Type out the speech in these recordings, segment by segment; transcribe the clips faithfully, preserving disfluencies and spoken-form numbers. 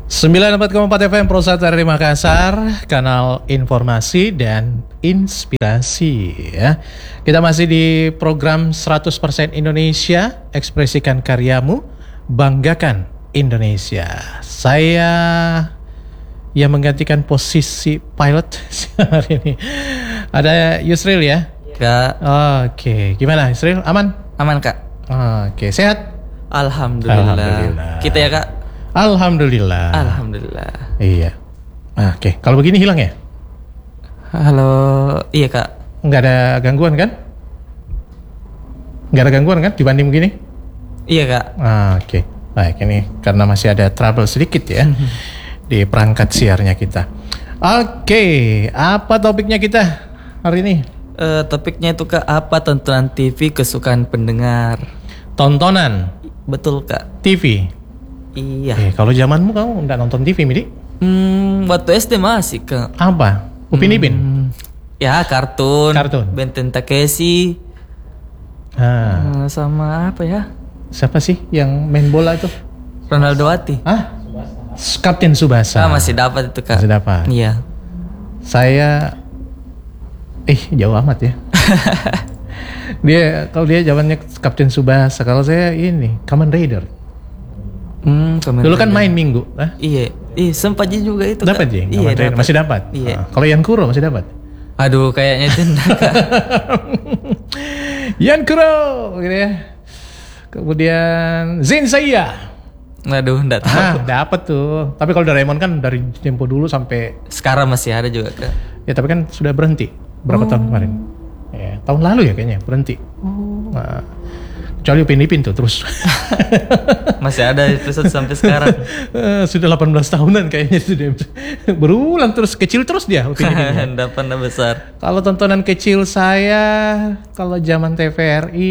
sembilan puluh empat koma empat F M Prosat dari Makassar, kanal informasi dan inspirasi ya. Kita masih di program seratus persen Indonesia, ekspresikan karyamu, banggakan Indonesia. Saya yang menggantikan posisi pilot hari ini. Ada Yusril ya? Kak. Oke, gimana Yusril? Aman? Aman Kak. Oke, sehat? Alhamdulillah. Alhamdulillah. Kita ya Kak? Alhamdulillah. Alhamdulillah. Iya. Nah, oke, kalau begini hilang ya? Halo, iya Kak. Nggak ada gangguan kan? Nggak ada gangguan kan dibanding begini? Iya Kak. Ah, oke, baik, ini karena masih ada trouble sedikit ya di perangkat siarnya kita. Oke, apa topiknya kita hari ini? Uh, topiknya itu Kak, apa tontonan T V kesukaan pendengar? Tontonan Betul Kak. T V. Iya. Eh, kalau zamanmu kamu nggak nonton T V, Midi? Hmm, waktu S D masih Kak. Apa? Upin Ipin? Hmm, ya kartun. Kartun. Ben ten Takeshi. Ah. Uh, sama apa ya? Siapa sih yang main bola itu? Ronaldo Wati. Ah? Kapten Tsubasa. Ah, masih dapat itu Kak. Masih dapat. Iya. Saya eh jauh amat ya. Dia kalau dia zamannya Kapten Tsubasa, kalau saya ini Kamen Rider. Hmm, Dulu kan main minggu, ah? Iya, iya sempat juga itu. Dapat ya? Iya, dapat. Masih dapat. Iya. Ah, kalau Yankuro masih dapat. Aduh, kayaknya itu enggak. Yankuro, gitu ya. Kemudian Zenseiya. Aduh, enggak tahu. Ah, dapat tuh. Tapi kalau Doraemon kan dari tempo dulu sampai sekarang masih ada juga Kak. Ya, tapi kan sudah berhenti. Berapa oh. tahun kemarin? Ya, tahun lalu ya kayaknya berhenti. Oh. Nah, kecuali Upin Ipin tuh terus. Masih ada episode sampai sekarang. Sudah delapan belas tahunan kayaknya sudah berulang terus, kecil terus dia Upin Ipin. Enggak pernah besar. Kalau tontonan kecil saya, kalau zaman T V R I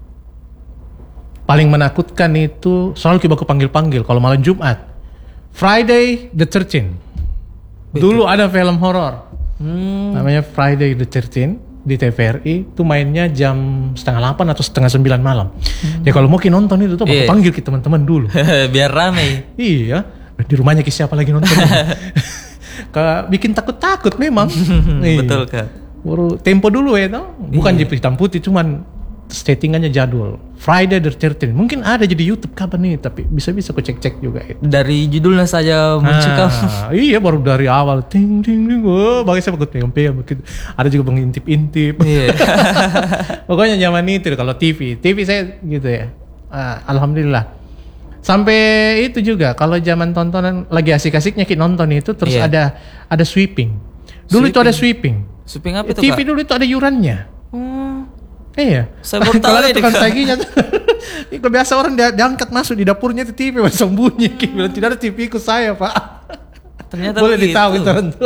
paling menakutkan itu selalu aku panggil-panggil kalau malam Jumat. Friday the thirteenth. Dulu ada film horor. Hmm. Namanya Friday the thirteenth di T V R I, itu mainnya jam setengah delapan atau setengah sembilan malam. Hmm. Ya kalau mau kita nonton itu tuh yeah. panggil kita teman-teman dulu. Biar rame. Iya, di rumahnya ki siapa lagi nonton? Kayak bikin takut-takut memang. Betul Kak. Baru tempo dulu ya tau, bukan yeah. di hitam putih, cuman settingannya jadul. Friday the thirteenth, mungkin ada jadi YouTube kapan nih, tapi bisa-bisa aku cek-cek juga itu. Dari judulnya saja muncul ah, iya baru dari awal ting ting ting, oh bagi saya bagus P M P begitu. Ada juga mengintip-intip. Yeah. Pokoknya zaman itu kalau T V, T V saya gitu ya. Ah, alhamdulillah. Sampai itu juga kalau zaman tontonan lagi asik-asiknya kita nonton itu terus yeah. ada ada sweeping. Dulu sweeping. Itu ada sweeping. Sweeping apa itu T V Kak? dulu itu ada yurannya. Hmm. Iya. Saya baru tahu itu tukang taginya tuh. Kalau biasa orang dia, diangkat masuk di dapurnya itu T V masih bunyi. Bilang tidak ada T V ku saya Pak. Ternyata boleh begitu. ditahu itu.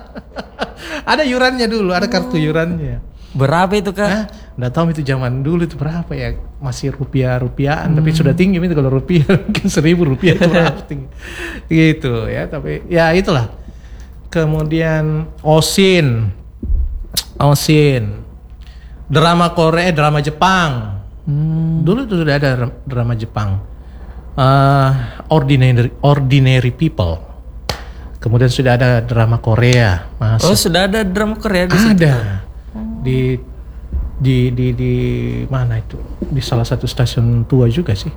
Ada yurannya dulu, ada kartu yurannya. Berapa itu Kak? Nah, nggak tahu itu zaman dulu itu berapa ya, masih rupiah-rupiahan, hmm. tapi sudah tinggi itu kalau rupiah mungkin seribu rupiah itu berapa tinggi. Gitu ya, tapi ya itulah. Kemudian Osin, Osin. Drama Korea, drama Jepang. Hmm. Dulu itu sudah ada drama Jepang. Uh, ordinary, ordinary People. Kemudian sudah ada drama Korea. Masuk. Oh, sudah ada drama Korea di situ. Ada. Di di di di mana itu? Di salah satu stasiun tua juga sih.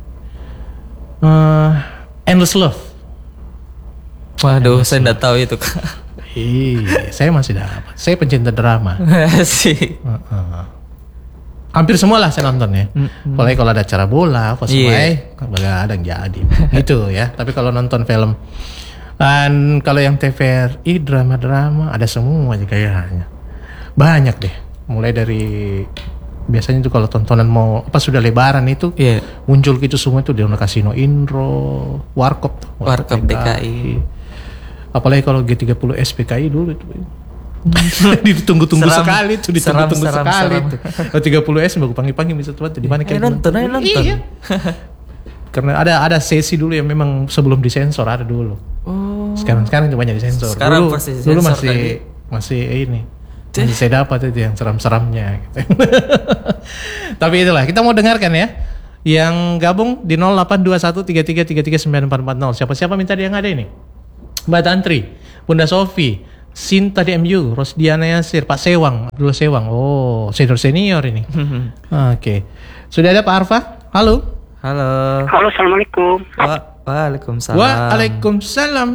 Uh, Endless Love. Waduh, Endless saya enggak tahu itu Kak. Iya, saya masih dapat. Saya pencinta drama. Sih. Uh-uh. Hampir semua lah saya nonton ya. Mm-hmm. Apalagi kalau ada acara bola, apa semua, yeah. eh, ada yang jadi. Gitu ya. Tapi kalau nonton film, dan kalau yang T V R I drama-drama ada semua aja kayaknya. Banyak deh. Mulai dari biasanya itu kalau tontonan mau apa sudah lebaran itu yeah. muncul gitu semua itu di Kasino Indro, Warkop tuh. Warkop D K I. Apalagi kalau G tiga puluh S P K I dulu itu ditunggu-tunggu seram, sekali tuh ditunggu-tunggu seram, sekali seram. Tuh. Kalau tiga puluh S baru panggil-panggil bisa tuh di mana kayak nonton, ayo nonton. Iya. Karena ada ada sesi dulu yang memang sebelum disensor ada dulu. Oh. Sekarang sekarang itu banyak disensor. Sekarang dulu, sensor dulu masih tadi. masih ini. Masih saya dapat itu yang seram-seramnya gitu. Tapi itulah kita mau dengarkan ya. Yang gabung di nol delapan dua satu tiga tiga tiga tiga sembilan empat empat nol. Siapa-siapa minta dia yang ada ini? Mbak Tantri, Bunda Sofi, Sinta D M U, Rosdiana Yasir, Pak Sewang, Abdullah Sewang. Oh, senior-senior ini. Oke. Okay. Sudah ada Pak Arfa? Halo. Halo. Halo, assalamualaikum. Wa- Waalaikumsalam. Waalaikumsalam.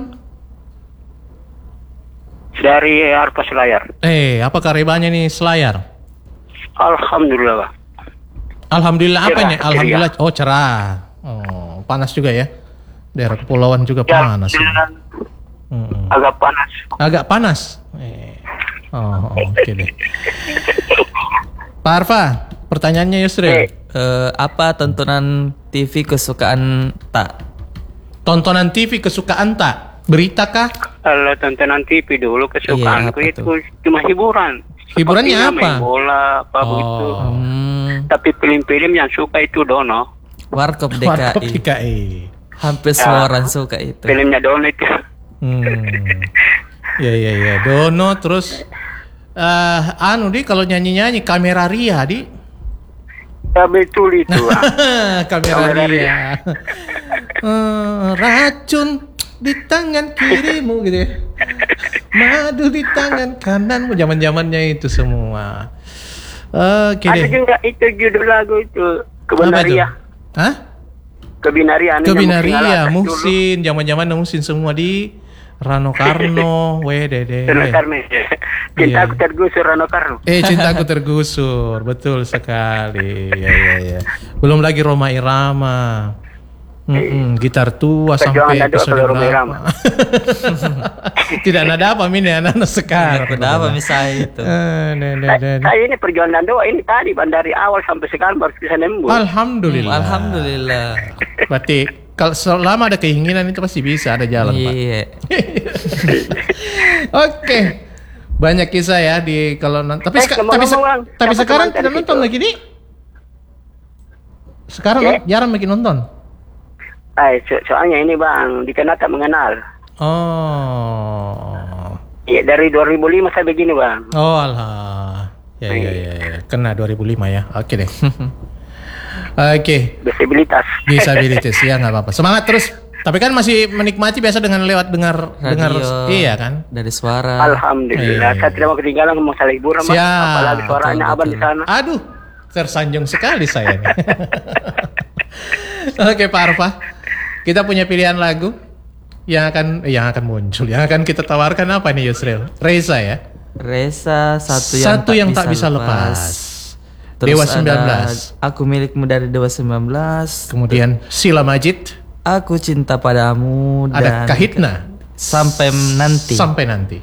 Dari Arfa Selayar. Eh, apa kabarnya nih Selayar? Alhamdulillah, Pak. Alhamdulillah Cerah, apanya? ceria. Alhamdulillah. Oh cerah. Oh panas juga ya. Daerah kepulauan juga Ya, panas. dengan Hmm. agak panas. Agak panas. Eh. Oh, oke deh. Pak Arfa, pertanyaannya Yusril. Eh. Eh, apa tontonan T V kesukaan tak? Tontonan T V kesukaan tak? Berita kah? Kalau tontonan T V dulu kesukaanku Iya, apa itu tuh? cuma hiburan. Hiburannya Sepertinya apa? Main bola apa Oh. begitu. Hmm, Tapi film-film yang suka itu Dono. Warkop Warkop D K I. D K I. Hampir semua orang suka itu. Filmnya Dono itu. Hmm. Ya ya ya. Dono terus eh anu di kalau nyanyi-nyanyi kamera Ria di. Ya betul itu. Pak. kamera Kamera Ria. Eh, racun di tangan kirimu gitu ya. Madu di tangan kananmu, zaman-zamannya itu semua. Oke Ada deh. juga itu judul lagu itu Apa itu? Kebenaria. Hah? Kebinaria. anu, yang Kebinaria, Muhsin Alatas dulu. Muhsin, zaman-zaman Muhsin semua di Rano Karno, weh dede. Rano Karno. Cinta Iya. aku tergusur Rano Karno. Eh cintaku tergusur, betul sekali. Ya ya ya. Belum lagi Roma Irama. Mm-mm, gitar tua sampai Perjuangan Dado episode kalau Roma berapa? Irama. Tidak nada apa min ya anak sekarang. Kenapa misalnya itu? Eh, nah, nah, nah, nah. Saya ini perjuangan doa ini tadi Bang, dari awal sampai sekarang baru bisa nembus. Alhamdulillah. Alhamdulillah. Berarti kalau selama ada keinginan itu pasti bisa ada jalan, Pak. Iya. Oke. Banyak kisah ya di kalau non- tapi Eh, seka- ngomong-ngomong, tapi, se- Bang, tapi siapa sekarang teman tidak dari nonton situ? lagi nih. Sekarang Eh? jarang bikin nonton. Ay, so- soalnya ini Bang, dikenal tak mengenal. Oh. Ya, dari dua ribu lima saya begini Bang. Oh alah. Ya ya ya, ya. Kena dua ribu lima ya. Oke deh. Oke. Disabilitas. Disabilitas ya nggak apa-apa. Semangat terus. Tapi kan masih menikmati biasa dengan lewat dengar dengar Radio. iya kan? Dari suara. Alhamdulillah, Iya. saya tidak mau ketinggalan ngomong masalah hiburan Bang. Siap. Apalagi suaranya Betul, abang di betul. sana. Aduh, tersanjung sekali saya nih. Oke Pak Arfa, kita punya pilihan lagu yang akan yang akan muncul, yang akan kita tawarkan apa nih Yusril? Reza ya. Reza satu yang, Satu tak, yang bisa tak bisa lepas. Terus Dewa ada sembilan belas. Aku milikmu dari Dewa sembilan belas. Kemudian Sila Majid, Aku cinta padamu ada dan Kahitna. sampai nanti. Sampai nanti.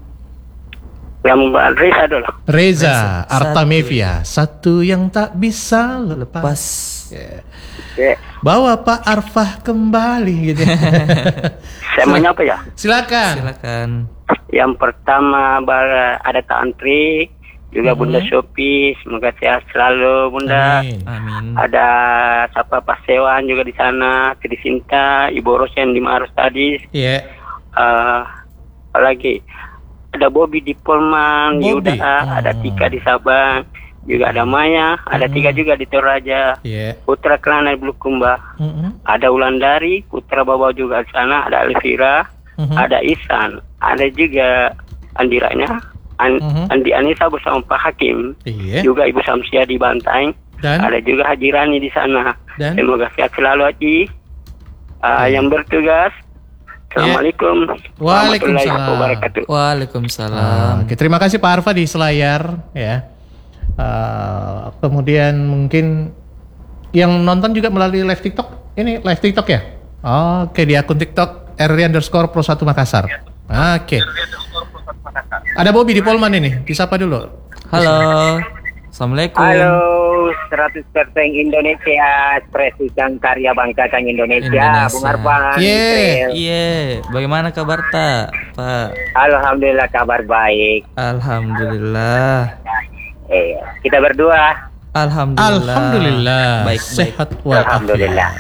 Yang Mbak Reza dulu. Reza, Reza, Artamevia, satu yang tak bisa lepas. Pas. Ya. Ya, Bawa Pak Arfah kembali gitu. ya. saya mau apa ya? Silakan. Silakan. Yang pertama bar- ada Kak Antri, juga Bunda Sopi, semoga sehat selalu Bunda. Amin. Amin. Ada siapa Pak Sewan juga di sana, Trisinta, Ibu Rosen di Maros tadi. Iya. Eh, apalagi ada Bobby di Polman, Bobby. Yuda, ada Oh. Tika di Sabang, juga ada Maya, ada tiga juga di Toraja, Iya. Putra Kelana di Bulukumba, Mm-mm. ada Wulandari, Putra Bawa juga di sana, ada Elvira, Mhm. ada Isan, ada juga Andiranya, An- Mhm. Andi Anissa bersama Pak Hakim, Iya. juga Ibu Samsia di Bantaeng, Dan ada juga Haji Rani di sana. Dan? Semoga sehat selalu Haji. Uh, Iya. Yang bertugas, Assalamualaikum warahmatullahi Waalaikumsalam. wabarakatuh. Waalaikumsalam. Oke, terima kasih Pak Arfa di Selayar ya. Eh, kemudian mungkin yang nonton juga melalui live TikTok. Ini live TikTok ya? Oke, di akun TikTok R R underscore Pro satu Makassar. Oke. Ada Bobby di Polman ini. Disapa dulu. Halo. Assalamualaikum. Halo, seratus persen Indonesia, ekspresikan karya bangsa kan Indonesia, Indonesia. Bung Arfan. Yeah. Israel. Iya, bagaimana kabar tak, Pak? Alhamdulillah kabar baik. Alhamdulillah. Eh, kita berdua. Alhamdulillah. Alhamdulillah. Baik, baik. Sehat walafiat. Alhamdulillah.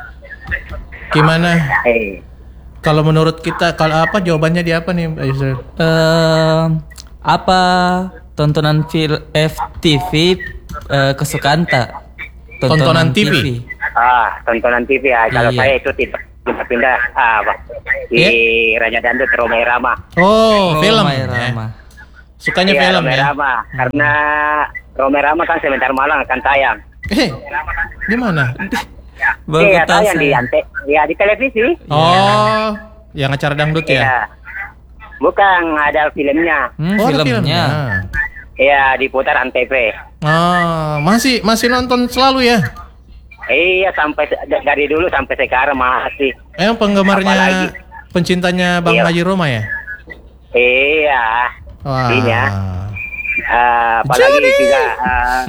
Gimana? Eh, Kalau menurut kita, kalau apa jawabannya di apa nih, Mbak Yusril? Eh, apa tontonan film F T V eh, kesukaan tak? Tontonan T V? Ah, tontonan T V ya. Kalau Iya. saya itu tidak pindah-pindah ah, apa, di Raja Dangdut Roma Irama. Oh, film. Roma ya. Irama. Sukanya Iya, film Roma ya. Irama. Karena Roma Irama kan sebentar malam akan tayang. Eh, di mana? Baru Iya, tahu tayang di saya. ante, ya di televisi. Oh, yang acara dangdut ya? Iya. Bukan, ada filmnya. Hmm, Oh, ada filmnya. Iya, diputar Antv. Oh, masih masih nonton selalu ya? Iya, sampai se- dari dulu sampai sekarang masih. Emang penggemarnya, Apalagi? pencintanya Bang Iya. Haji Roma ya? Iya. Wah. Iya. Eh, apalagi Jadi. juga eh,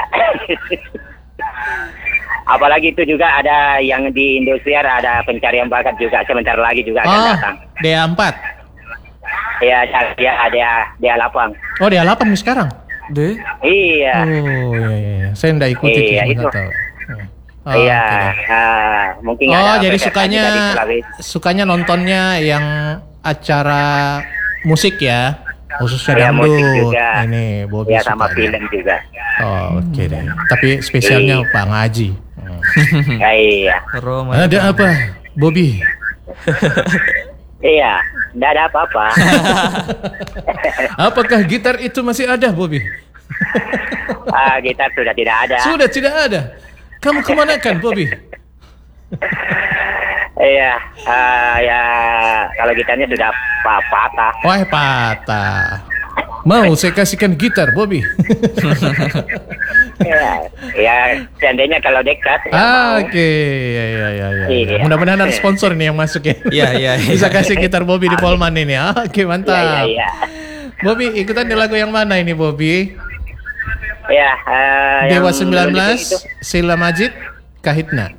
apalagi itu juga ada yang di Indosiar ada pencarian bakat juga sebentar lagi juga akan Oh, datang. D A empat. Iya, ya ada dia lapang. Oh, D A delapan nih sekarang? Deh. Iya. Oh, iya, iya, iya. Saya nggak ikuti Iya, cuma itu. nggak tahu. Oh, Iya, oke deh. ah, mungkin Oh, ada jadi presentasi sukanya dari Sulawesi. sukanya nontonnya yang acara musik ya, khususnya Ya, dangdut. musik juga. Ini Bobby Ya sama sukanya. film juga. Oh, oke deh. Tapi spesialnya Iya. Pak Ngaji. Hmm. Ya, iya. Roma. Ada apa, Bobby? Iya, enggak ada apa-apa. Apakah gitar itu masih ada, Bobby? Ah, gitar sudah tidak ada. Sudah tidak ada. Kamu kemanakan, Bobby? Iya, ah, ya kalau gitarnya sudah pa- patah. Wah, patah. Mau saya kasihkan gitar, Bobby? Iya, ya seandainya kalau dekat ya Ah, mau. Oke, ya, ya, ya, ya. Iya. Mudah-mudahan ada sponsor nih yang masuk ya. Iya, iya, iya. Bisa kasih gitar Bobby di Polman ini. Ah, Oke, Iya, mantap. iya, iya. Bobby, ikutan di lagu yang mana ini, Bobby? Ya, ah, Dewa yang sembilan belas, itu, Sheila Majid, Kahitna.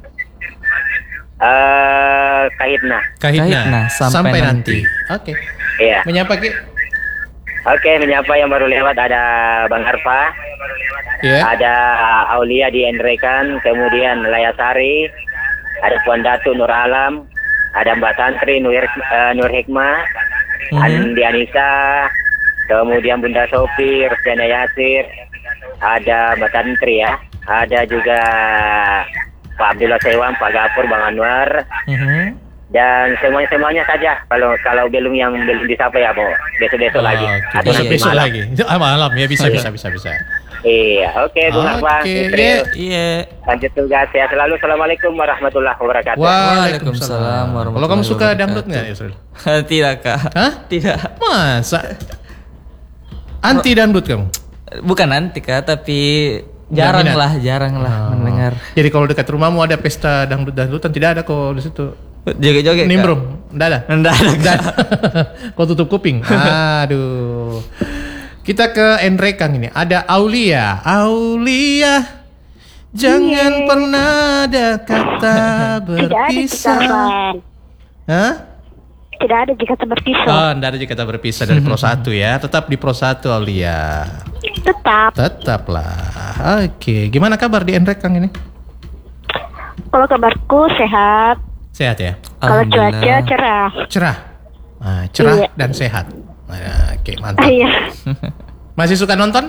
eh, Kahitna. Kahitna, Kahitna, sampai nanti. Oke. Iya. Menyapa Ki? Oke, menyapa yang baru lewat ada Bang Arfa, Ya. ada Aulia di Endrekan, kemudian Layasari, ada Puan Datu Nur Alam, ada Mbak Santri Nur, eh, Nur Hikmah, Mhm. Andi Anissa, kemudian Bunda Sofi, Rusdiana Yasir, ada Mbak Santri ya, ada juga Pak Abdullah Sewang, Pak Gafur, Bang Anwar, Mhm. dan semuanya semuanya saja. Kalau kalau belum yang belum disapa ya mau besok besok lagi Oh, Oke, atau nanti besok malam. lagi. Ah, malam ya, bisa, bisa, bisa, bisa. Iya, oke Bung Arfa, Oke, Fitri, iya. Iya. lanjut tugas ya selalu. Assalamualaikum warahmatullahi wabarakatuh. Waalaikumsalam. warahmatullahi Kalau kamu suka wabarakatuh. dangdut nggak, Yusril? Tidak, Kak. Hah? Tidak. Masa? Anti dangdut kamu? Bukan nanti, Kak, tapi jarang minat? lah, jarang lah Oh. mendengar. Jadi kalau dekat rumahmu ada pesta dangdut-dangdutan, tidak ada kok di situ. Joget-joget, Kak. Nimbrung, enggak ada. Nggak ada, Enggak Kak. ada. Kau tutup kuping. Aduh. Kita ke Enrekang ini. Ada Aulia. Aulia. Jangan Iya. pernah ada kata Tidak ada jika berpisah. Van. Hah? Tidak ada jika tak berpisah. Oh, enggak ada jika kita berpisah dari Pro satu ya. Tetap di Pro satu, Aulia. Tetap. Tetaplah. Oke, gimana kabar di Enrekang ini? Kalau kabarku sehat. Sehat ya? Kalau Alhamdulillah. cuaca cerah. Cerah. Nah, cerah Iya. dan sehat. Nah, oke, mantap. Ah, iya. Masih suka nonton?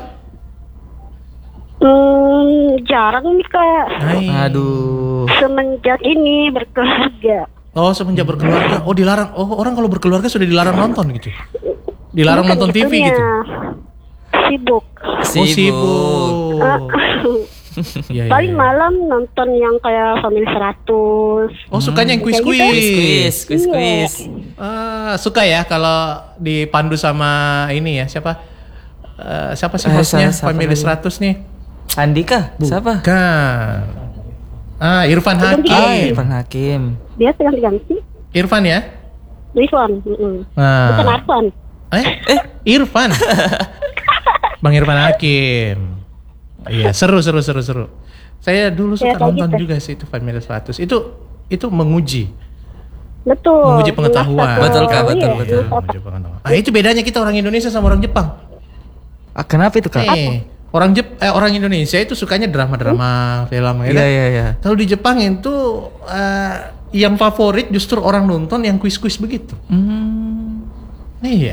Hmm, jarang nih kak. Hai. Aduh. Semenjak ini berkeluarga. Oh, semenjak berkeluarga. Oh, dilarang. Oh, orang kalau berkeluarga sudah dilarang nonton gitu. Dilarang Bukan nonton T V itunya. gitu. Sibuk. Oh, sibuk. Ah, Iya, iya, Paling iya. malam nonton yang kayak Family seratus. Oh, sukanya yang Kayak gitu. kuis-kuis. Quiz, quiz, Iya. quiz. Ah, suka ya kalau dipandu sama ini ya, siapa? Eh, siapa sih Eh, hostnya siapa Family lagi? seratus nih? Andika, siapa? Kan. Ah, Irfan Bukan Hakim. dia. Ah, Irfan Hakim. Dia ganti-ganti. Irfan ya? Rifan. mm-mm. Nah. Bukan Arfan. Eh, eh, Irfan. Bang Irfan Hakim. Iya, seru seru seru seru. Saya dulu Ya, suka kayak nonton gitu. juga sih itu Family seratus. Itu itu menguji, Betul. menguji pengetahuan. Mengasah Betul, Kak, ke- betul, iya, betul. mengasah- Menguji pengetahuan. Ah, itu bedanya kita orang Indonesia sama orang Jepang. Ah, kenapa itu, Kak? Eh, orang Jep eh, orang Indonesia itu sukanya drama-drama film ya. Iya, kan? iya, iya. Kalau di Jepang itu eh, yang favorit justru orang nonton yang kuis-kuis begitu. Hmm. Iya,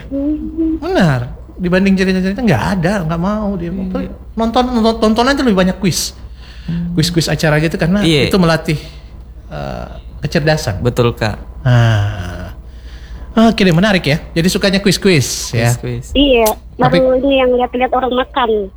benar. Dibanding cerita-cerita nggak ada, nggak mau dia. Nonton, nonton tontonan itu lebih banyak kuis. kuis-kuis acara gitu karena Iya. itu melatih eh, kecerdasan. Betul Kak. Ah. Oke deh, menarik ya. Jadi sukanya kuis-kuis ya. Kuis-kuis. Iya, Tapi- baru ini yang lihat-lihat orang makan.